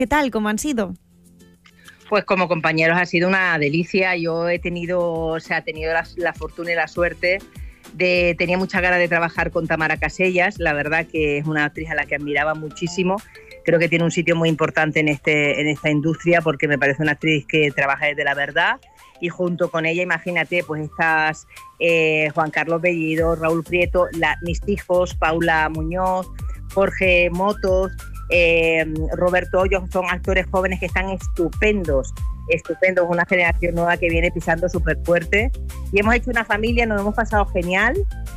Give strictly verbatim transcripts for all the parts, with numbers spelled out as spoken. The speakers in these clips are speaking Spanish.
¿Qué tal? ¿Cómo han sido? Pues como compañeros ha sido una delicia. Yo he tenido, o sea, he tenido la, la fortuna y la suerte de, tenía muchas ganas de trabajar con Tamara Casellas, la verdad que es una actriz a la que admiraba muchísimo. Creo que tiene un sitio muy importante en, este, en esta industria porque me parece una actriz que trabaja desde la verdad y junto con ella, imagínate, pues estás eh, Juan Carlos Bellido, Raúl Prieto, la, mis hijos, Paula Muñoz, Jorge Motos, Eh, Roberto Hoyos, son actores jóvenes que están estupendos, estupendos, una generación nueva que viene pisando súper fuerte y hemos hecho una familia, nos hemos pasado genial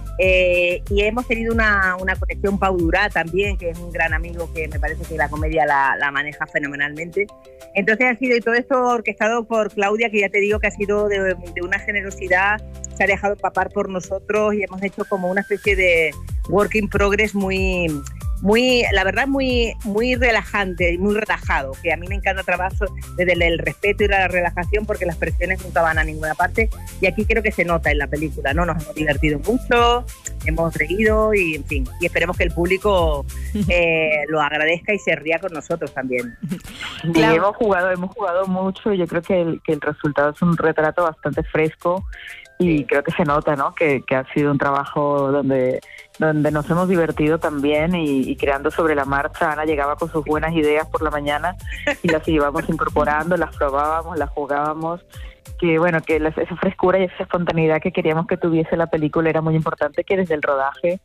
eh, y hemos tenido una, una conexión. Pau Durá también, que es un gran amigo que me parece que la comedia la, la maneja fenomenalmente. Entonces ha sido, y todo esto orquestado por Claudia, que ya te digo que ha sido de, de una generosidad, se ha dejado papar por nosotros y hemos hecho como una especie de work in progress muy... muy, la verdad, muy, muy relajante y muy relajado, que a mí me encanta trabajar desde el respeto y la relajación porque las presiones nunca van a ninguna parte y aquí creo que se nota en la película, ¿no? Nos hemos divertido mucho, hemos reído y, en fin, y esperemos que el público eh, lo agradezca y se ría con nosotros también. Claro. Sí, hemos jugado, hemos jugado mucho y yo creo que el, que el resultado es un retrato bastante fresco y sí. Creo que se nota, ¿no? Que, que ha sido un trabajo donde, donde nos hemos divertido también y, y creando sobre la marcha. Ana llegaba con sus buenas ideas por la mañana y las íbamos incorporando, las probábamos, las jugábamos. Que bueno, que la, esa frescura y esa espontaneidad que queríamos que tuviese la película era muy importante que desde el rodaje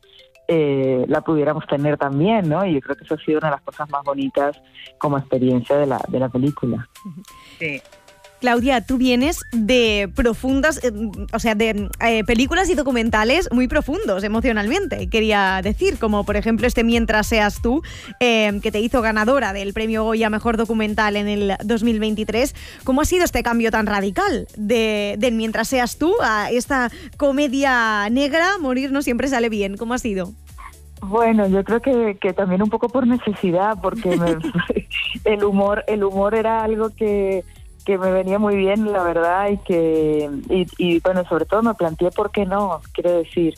eh, la pudiéramos tener también, ¿no? Y yo creo que eso ha sido una de las cosas más bonitas como experiencia de la, de la película. Sí. Claudia, tú vienes de profundas, eh, o sea, de eh, películas y documentales muy profundos emocionalmente, quería decir, como por ejemplo este Mientras seas tú, eh, que te hizo ganadora del Premio Goya Mejor Documental en el dos mil veintitrés. ¿Cómo ha sido este cambio tan radical de, de Mientras seas tú a esta comedia negra? Morir no siempre sale bien. ¿Cómo ha sido? Bueno, yo creo que, que también un poco por necesidad, porque me, el humor, el humor era algo que que me venía muy bien, la verdad, y que y, y bueno, sobre todo me planteé por qué no, quiero decir,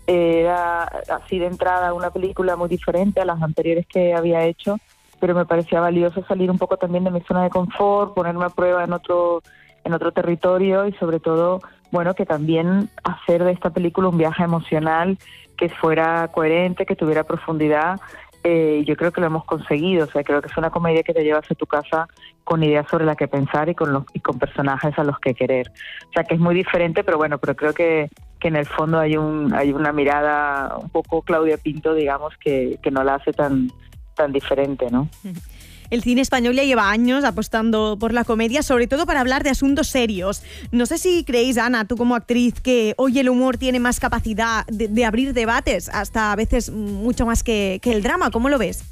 era así de entrada una película muy diferente a las anteriores que había hecho, pero me parecía valioso salir un poco también de mi zona de confort, ponerme a prueba en otro en otro territorio y sobre todo, bueno, que también hacer de esta película un viaje emocional que fuera coherente, que tuviera profundidad. Eh, yo creo que lo hemos conseguido, o sea, creo que es una comedia que te llevas a tu casa con ideas sobre las que pensar y con los y con personajes a los que querer. O sea, que es muy diferente, pero bueno, pero creo que, que en el fondo hay un hay una mirada un poco Claudia Pinto, digamos, que, que no la hace tan, tan diferente, ¿no? El cine español ya lleva años apostando por la comedia, sobre todo para hablar de asuntos serios. No sé si creéis, Ana, tú como actriz, que hoy el humor tiene más capacidad de, de abrir debates, hasta a veces mucho más que, que el drama. ¿Cómo lo ves?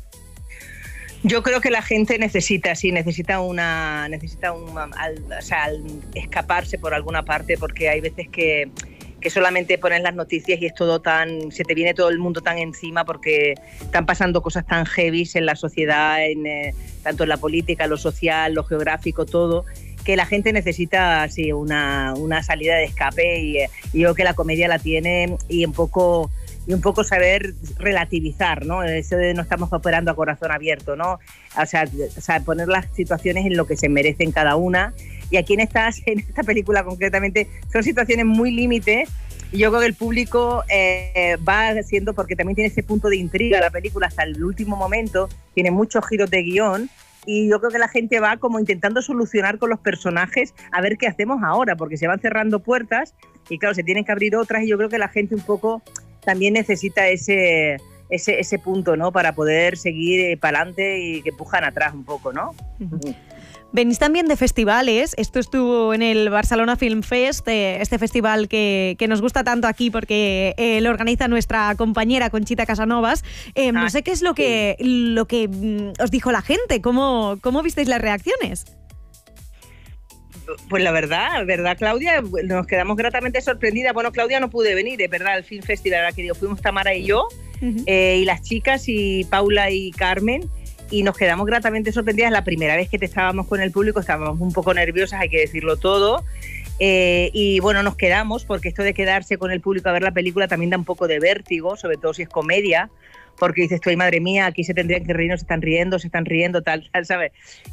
Yo creo que la gente necesita, sí, necesita una, necesita un, al, o sea, al escaparse por alguna parte, porque hay veces que que solamente pones las noticias y es todo tan, se te viene todo el mundo tan encima porque están pasando cosas tan heavy en la sociedad, en, eh, tanto en la política, lo social, lo geográfico, todo, que la gente necesita sí, una, una salida de escape y, eh, y yo creo que la comedia la tiene y un poco y un poco saber relativizar, ¿no? Eso de no estamos operando a corazón abierto, ¿no? O sea, o sea, poner las situaciones en lo que se merecen cada una. Y aquí en esta, en esta película concretamente son situaciones muy límites y yo creo que el público eh, va haciendo, porque también tiene ese punto de intriga la película hasta el último momento, tiene muchos giros de guión y yo creo que la gente va como intentando solucionar con los personajes a ver qué hacemos ahora, porque se van cerrando puertas y claro, se tienen que abrir otras y yo creo que la gente un poco también necesita ese, ese, ese punto, ¿no? Para poder seguir para adelante y que empujan atrás un poco, ¿no? Uh-huh. Venís también de festivales. Esto estuvo en el Barcelona Film Fest, eh, este festival que, que nos gusta tanto aquí porque eh, lo organiza nuestra compañera Conchita Casanovas. Eh, ah, no sé qué es lo que, lo que mm, os dijo la gente. ¿Cómo, cómo visteis las reacciones? Pues la verdad, verdad Claudia, nos quedamos gratamente sorprendidas. Bueno, Claudia no pude venir, es verdad, al Film Festival aquí fuimos Tamara y yo, uh-huh. eh, y las chicas y Paula y Carmen, y nos quedamos gratamente sorprendidas. La primera vez que te estábamos con el público estábamos un poco nerviosas, hay que decirlo todo, eh, y bueno, nos quedamos porque esto de quedarse con el público a ver la película también da un poco de vértigo, sobre todo si es comedia, porque dices tú, ay madre mía, aquí se tendrían que reír, no se están riendo, se están riendo, tal, tal, ¿sabes?